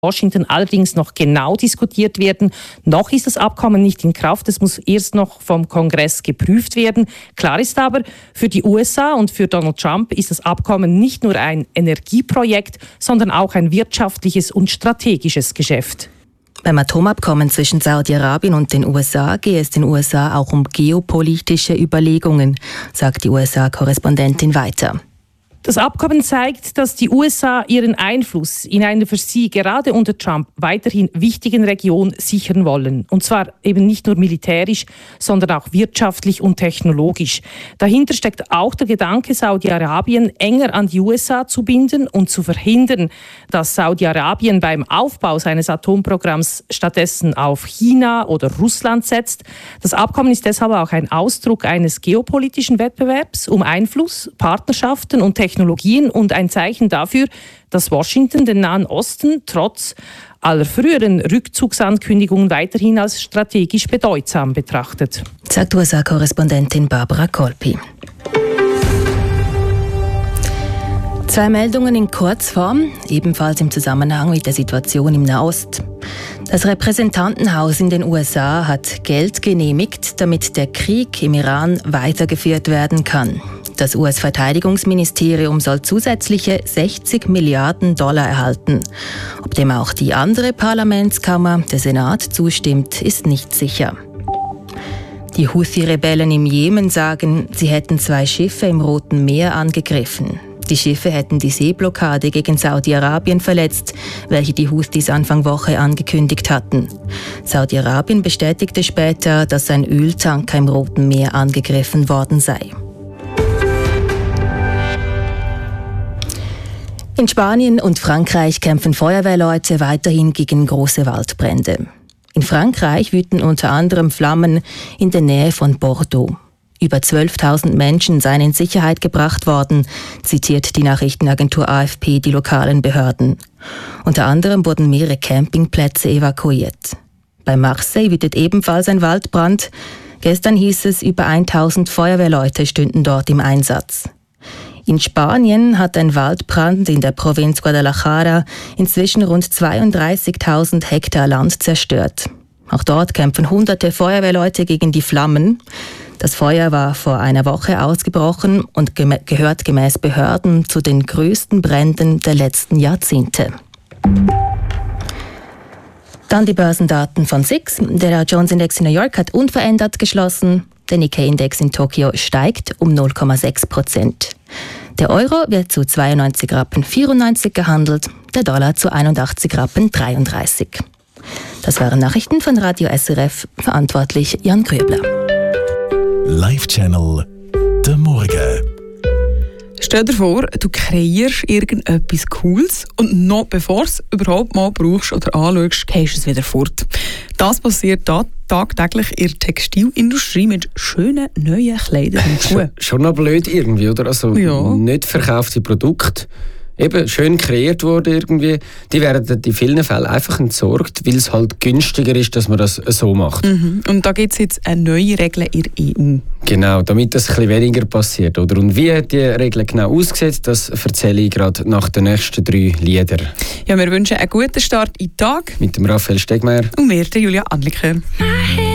Washington allerdings noch genau diskutiert werden. Noch ist das Abkommen nicht in Kraft. Es muss erst noch vom Kongress geprüft werden. Klar ist aber, für die USA und für Donald Trump ist das Abkommen nicht nur ein Energieprojekt, sondern auch ein wirtschaftliches und strategisches Geschäft. Beim Atomabkommen zwischen Saudi-Arabien und den USA gehe es den USA auch um geopolitische Überlegungen, sagt die USA-Korrespondentin weiter. Das Abkommen zeigt, dass die USA ihren Einfluss in einer für sie gerade unter Trump weiterhin wichtigen Region sichern wollen. Und zwar eben nicht nur militärisch, sondern auch wirtschaftlich und technologisch. Dahinter steckt auch der Gedanke, Saudi-Arabien enger an die USA zu binden und zu verhindern, dass Saudi-Arabien beim Aufbau seines Atomprogramms stattdessen auf China oder Russland setzt. Das Abkommen ist deshalb auch ein Ausdruck eines geopolitischen Wettbewerbs um Einfluss, Partnerschaften und Technologien und ein Zeichen dafür, dass Washington den Nahen Osten trotz aller früheren Rückzugsankündigungen weiterhin als strategisch bedeutsam betrachtet. Sagt USA-Korrespondentin Barbara Kolpi. 2 Meldungen in Kurzform, ebenfalls im Zusammenhang mit der Situation im Nahost. Das Repräsentantenhaus in den USA hat Geld genehmigt, damit der Krieg im Iran weitergeführt werden kann. Das US-Verteidigungsministerium soll zusätzliche $60 Milliarden erhalten. Ob dem auch die andere Parlamentskammer, der Senat, zustimmt, ist nicht sicher. Die Houthi-Rebellen im Jemen sagen, sie hätten 2 Schiffe im Roten Meer angegriffen. Die Schiffe hätten die Seeblockade gegen Saudi-Arabien verletzt, welche die Houthis Anfang Woche angekündigt hatten. Saudi-Arabien bestätigte später, dass ein Öltanker im Roten Meer angegriffen worden sei. In Spanien und Frankreich kämpfen Feuerwehrleute weiterhin gegen große Waldbrände. In Frankreich wüten unter anderem Flammen in der Nähe von Bordeaux. Über 12.000 Menschen seien in Sicherheit gebracht worden, zitiert die Nachrichtenagentur AFP die lokalen Behörden. Unter anderem wurden mehrere Campingplätze evakuiert. Bei Marseille wütet ebenfalls ein Waldbrand. Gestern hieß es, über 1.000 Feuerwehrleute stünden dort im Einsatz. In Spanien hat ein Waldbrand in der Provinz Guadalajara inzwischen rund 32.000 Hektar Land zerstört. Auch dort kämpfen hunderte Feuerwehrleute gegen die Flammen. Das Feuer war vor einer Woche ausgebrochen und gehört gemäß Behörden zu den größten Bränden der letzten Jahrzehnte. Dann die Börsendaten von SIX. Der Dow Jones Index in New York hat unverändert geschlossen. Der Nikkei-Index in Tokio steigt um 0,6%. Der Euro wird zu 92,94 Rappen gehandelt, der Dollar zu 81,33 Rappen. Das waren Nachrichten von Radio SRF, verantwortlich Jan Grübler. Live-Channel «Der Morgen». Stell dir vor, du kreierst irgendetwas Cooles und noch bevor du es überhaupt mal brauchst oder anschaust, gehst du es wieder fort. Das passiert tagtäglich in der Textilindustrie mit schönen neuen Kleidern und Schuhen. Schon noch blöd irgendwie, oder? Also ja. Nicht verkaufte Produkte, eben schön kreiert worden irgendwie, die werden in vielen Fällen einfach entsorgt, weil es halt günstiger ist, dass man das so macht. Mhm. Und da gibt es jetzt eine neue Regel in der EU. Genau, damit das ein bisschen weniger passiert. Oder? Und wie die Regel genau aussieht, das erzähle ich gerade nach den nächsten 3 Liedern. Ja, wir wünschen einen guten Start in den Tag. Mit dem Raphael Stegmeier. Und mir, der Julia Anliker.